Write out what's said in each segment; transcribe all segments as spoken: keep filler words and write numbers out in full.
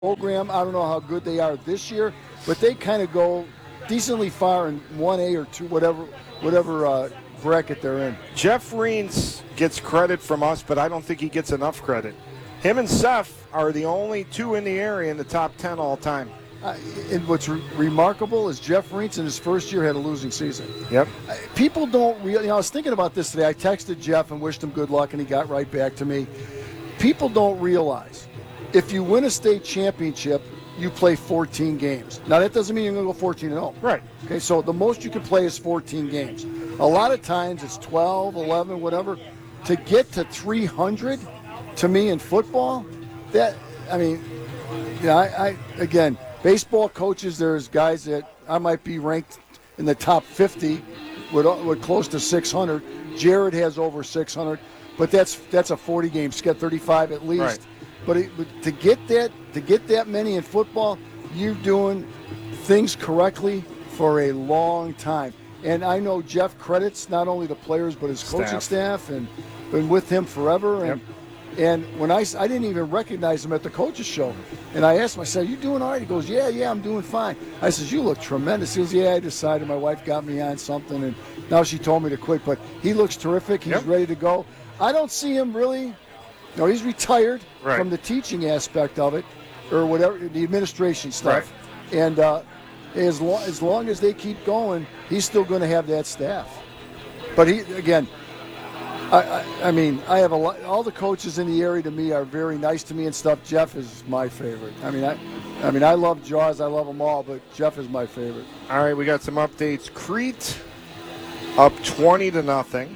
program. I don't know how good they are this year, but they kind of go decently far in one A or two, whatever whatever uh, bracket they're in. Jeff Reins gets credit from us, but I don't think he gets enough credit. Him and Seth are the only two in the area in the top ten all time. Uh, and what's re- remarkable is Jeff Reins in his first year had a losing season. Yep. Uh, people don't really, you know, I was thinking about this today. I texted Jeff and wished him good luck, and he got right back to me. People don't realize if you win a state championship, you play fourteen games. Now, that doesn't mean you're going to go fourteen and oh. Right. Okay, so the most you can play is fourteen games. A lot of times it's twelve, eleven, whatever. To get to three hundred, to me in football, that, I mean, yeah, I, I again, baseball coaches, there's guys that I might be ranked in the top fifty with, with close to six hundred. Jared has over six hundred, but that's that's a forty-game sketch, thirty-five at least. Right. But, it, but to get that to get that many in football, you're doing things correctly for a long time. And I know Jeff credits not only the players but his coaching staff, and been with him forever. And Yep. and when I I didn't even recognize him at the coaches show, and I asked him, I said, "You doing all right?" He goes, "Yeah, yeah, I'm doing fine." I says, "You look tremendous." He goes, "Yeah, I decided my wife got me on something, and now she told me to quit." But he looks terrific. He's Yep. ready to go. I don't see him really. No, he's retired Right. from the teaching aspect of it, or whatever, the administration stuff. Right. And uh, as long as long as they keep going, he's still going to have that staff. But he again, I, I, I mean, I have a lot. All the coaches in the area to me are very nice to me and stuff. Jeff is my favorite. I mean, I, I mean, I love Jaws. I love them all, but Jeff is my favorite. All right, we got some updates. Crete up twenty to nothing.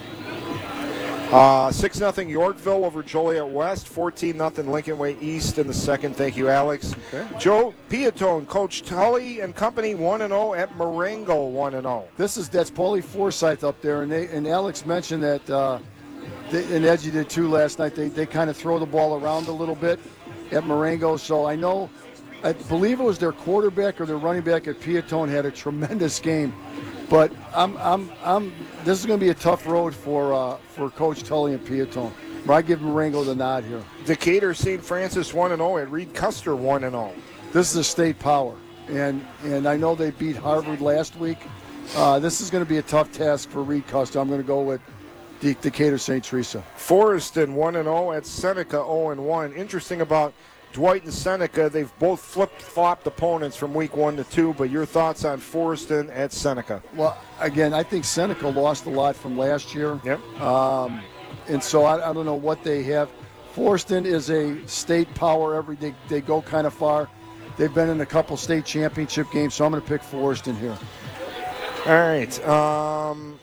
Uh, six nothing Yorkville over Joliet West. fourteen nothing Lincoln Way East in the second. Thank you, Alex. Okay. Joe Piatone, Coach Tully and company one and oh at Marengo one and oh. This is that's Paulie Forsyth up there, and they and Alex mentioned that, uh, they, and Edgy did too last night. They they kind of throw the ball around a little bit at Marengo. So I know, I believe it was their quarterback or their running back at Piatone had a tremendous game. But I'm I'm I'm. This is going to be a tough road for uh, for Coach Tully and Piatone. But I give Marengo the nod here. Decatur Saint Francis one and oh at Reed Custer one and oh. This is a state power, and and I know they beat Harvard last week. Uh, this is going to be a tough task for Reed Custer. I'm going to go with De- Decatur Saint Teresa. Forreston one and oh at Seneca oh and one. Interesting about Dwight and Seneca, they've both flip-flopped opponents from week one to two, but your thoughts on Forreston at Seneca? Well, again, I think Seneca lost a lot from last year. Yep. Um, and so I, I don't know what they have. Forreston is a state power. Every day they go kind of far. They've been in a couple state championship games, so I'm going to pick Forreston here. All right. Um,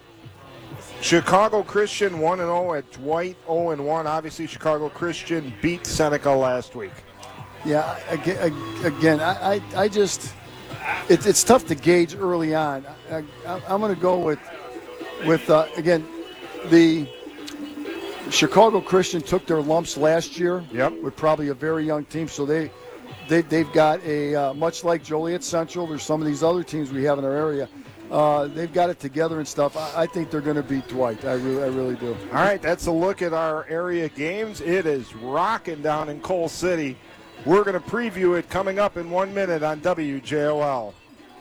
Chicago Christian one and oh at Dwight oh and one. Obviously, Chicago Christian beat Seneca last week. Yeah, again, again I, I, I just, it, it's tough to gauge early on. I, I, I'm going to go with, with uh, again, the Chicago Christian took their lumps last year. Yep. With probably a very young team, so they, they they've got a uh, much like Joliet Central. There's some of these other teams we have in our area. Uh, they've got it together and stuff. I, I think they're going to beat Dwight. I really, I really do. All right, that's a look at our area games. It is rocking down in Coal City. We're going to preview it coming up in one minute on W J O L.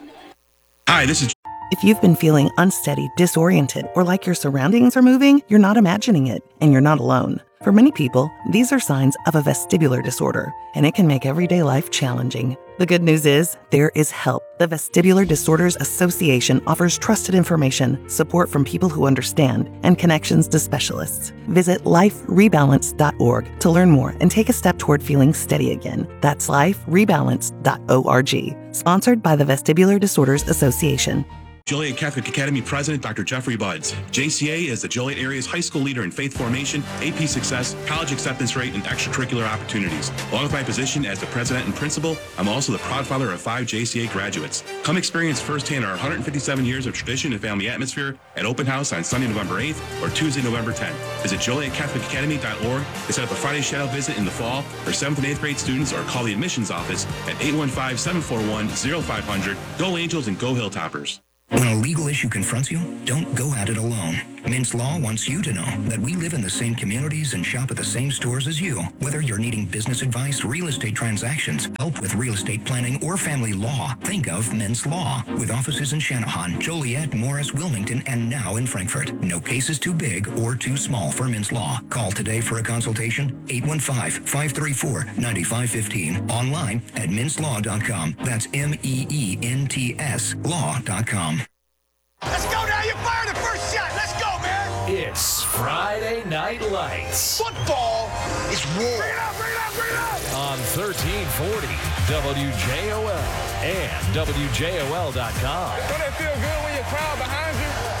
Hi, this is... If you've been feeling unsteady, disoriented, or like your surroundings are moving, you're not imagining it, and you're not alone. For many people, these are signs of a vestibular disorder, and it can make everyday life challenging. The good news is, there is help. The Vestibular Disorders Association offers trusted information, support from people who understand, and connections to specialists. Visit life rebalance dot org to learn more and take a step toward feeling steady again. That's life rebalance dot org. Sponsored by the Vestibular Disorders Association. Joliet Catholic Academy President Doctor Jeffrey Buds. J C A is the Joliet area's high school leader in faith formation, A P success, college acceptance rate, and extracurricular opportunities. Along with my position as the president and principal, I'm also the proud father of five J C A graduates. Come experience firsthand our one hundred fifty-seven years of tradition and family atmosphere at Open House on Sunday, November eighth or Tuesday, November tenth. Visit Joliet Catholic Academy dot org to set up a Friday shadow visit in the fall for seventh and eighth grade students, or call the admissions office at eight one five, seven four one, zero five zero zero. Go Angels and go Hilltoppers. When a legal issue confronts you, don't go at it alone. Mintz Law wants you to know that we live in the same communities and shop at the same stores as you. Whether you're needing business advice, real estate transactions, help with real estate planning, or family law, think of Mintz Law. With offices in Channahon, Joliet, Morris, Wilmington, and now in Frankfort. No case is too big or too small for Mintz Law. Call today for a consultation, eight one five, five three four, nine five one five. Online at mintz law dot com. That's M E E N T S law dot com. Let's go now. You fired the first shot. Let's go, man. It's Friday Night Lights. Football is war. Bring it up, bring it up, bring it up. On thirteen forty W J O L and W J O L dot com. Don't it feel good when your crowd behind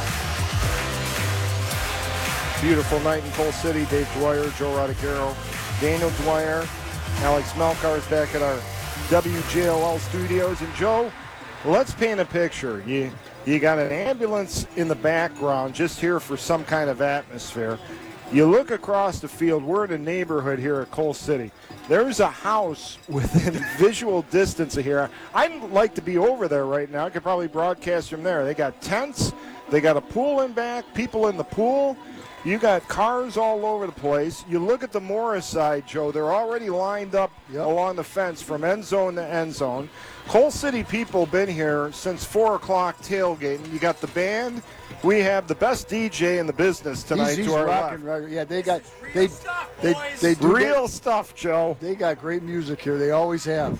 you? Beautiful night in Coal City. Dave Dwyer, Joe Rodicaro, Daniel Dwyer, Alex Melkar is back at our W J O L studios. And Joe, let's paint a picture. You you got an ambulance in the background just here for some kind of atmosphere. You look across the field. We're in a neighborhood here at Coal City. There's a house within visual distance of here. I'd like to be over there right now. I could probably broadcast from there. They got tents. They got a pool in back, people in the pool. You got cars all over the place. You look at the Morris side, Joe. They're already lined up yep. along the fence from end zone to end zone. Coal City people been here since four o'clock tailgating. You got the band. We have the best D J in the business tonight. He's, he's to our rocking, left. right? Yeah, they got they they they do real get, stuff, Joe. They got great music here. They always have.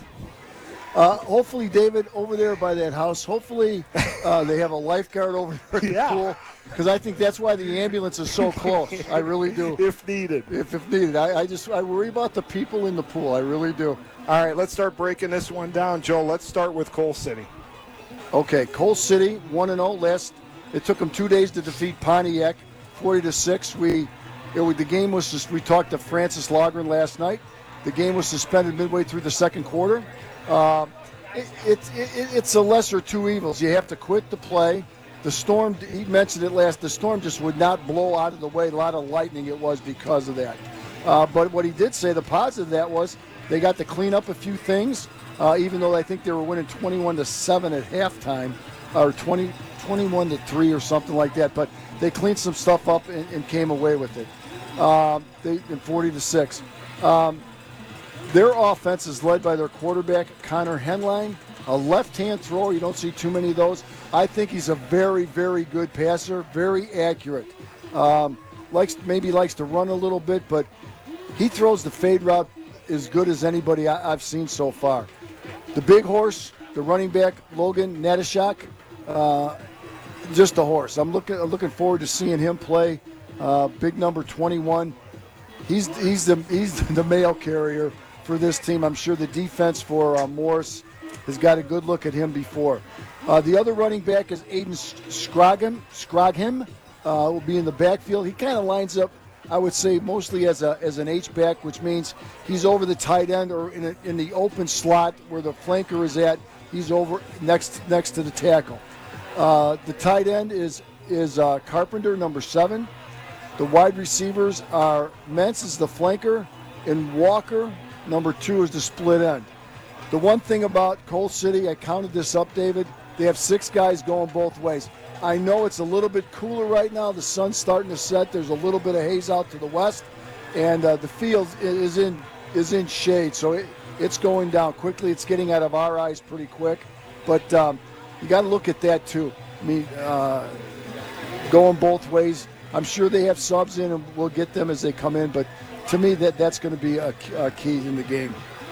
Uh, hopefully, David, over there by that house, hopefully uh, they have a lifeguard over there at the yeah. pool, because I think that's why the ambulance is so close. I really do. If needed. If, if needed. I, I just I worry about the people in the pool. I really do. All right, let's start breaking this one down, Joe. Let's start with Coal City. Okay, Coal City, one and oh. Last, it took them two days to defeat Pontiac, forty to six. We, it was, the game was, just, we talked to Francis Logren last night. The game was suspended midway through the second quarter. Uh, it, it, it, it's a lesser two evils. You have to quit the play. The storm, he mentioned it last, the storm just would not blow out of the way. A lot of lightning it was because of that. Uh, but what he did say, the positive of that was they got to clean up a few things, uh, even though I think they were winning twenty-one to seven at halftime, or twenty, twenty-one to three or something like that. But they cleaned some stuff up and, and came away with it. Uh, they, in forty to six. Um, Their offense is led by their quarterback, Connor Henline, a left-hand thrower. You don't see too many of those. I think he's a very, very good passer, very accurate. Um, likes maybe likes to run a little bit, but he throws the fade route as good as anybody I, I've seen so far. The big horse, the running back, Logan Natashak, uh, just a horse. I'm looking looking forward to seeing him play. Uh, big number twenty-one. He's he's the he's the mail carrier for this team. I'm sure the defense for uh, Morris has got a good look at him before. Uh, the other running back is Aiden Scrogham. Scrogham uh, will be in the backfield. He kind of lines up, I would say, mostly as a as an H-back, which means he's over the tight end or in, a, in the open slot where the flanker is at. He's over next next to the tackle. Uh, the tight end is is uh, Carpenter, number seven. The wide receivers are Mentz is the flanker, and Walker, number two, is the split end. The one thing about Coal City, I counted this up, David, they have six guys going both ways. I know it's a little bit cooler right now. The sun's starting to set. There's a little bit of haze out to the west, and uh, the field is in is in shade, so it, it's going down quickly. It's getting out of our eyes pretty quick, but um, you got to look at that too. I mean, uh, going both ways. I'm sure they have subs in, and we'll get them as they come in, but to me, that that's going to be a, a key in the game.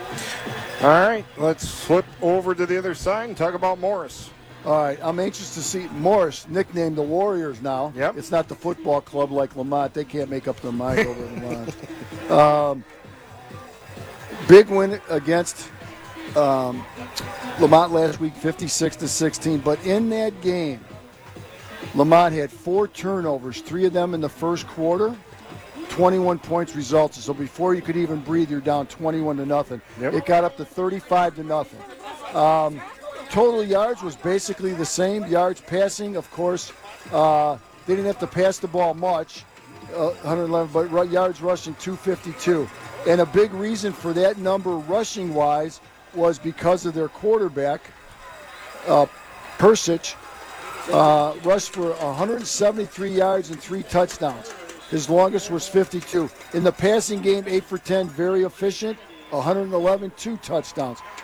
All right, let's flip over to the other side and talk about Morris. All right, I'm anxious to see Morris, nicknamed the Warriors now. Yep. It's not the football club like Lamont. They can't make up their mind over Lamont. Um, big win against um, Lamont last week, fifty-six to sixteen. But in that game, Lamont had four turnovers, three of them in the first quarter. twenty-one points resulted. So before you could even breathe, you're down twenty-one to nothing. Yep. It got up to thirty-five to nothing. Um, total yards was basically the same. Yards passing, of course, uh, they didn't have to pass the ball much, uh, one hundred eleven, but yards rushing, two fifty-two. And a big reason for that number rushing-wise was because of their quarterback, uh, Persic, Uh, rushed for one hundred seventy-three yards and three touchdowns. His longest was fifty-two. In the passing game, eight for ten, very efficient, one hundred eleven, two touchdowns.